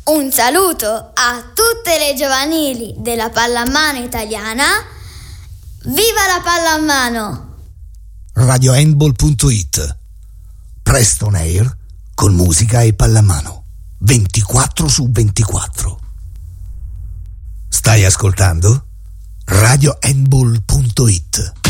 Un saluto a tutte le giovanili della pallamano italiana. Viva la pallamano! RadioHandball.it. Presto on air con musica e pallamano 24/24. Stai ascoltando? RadioHandball.it.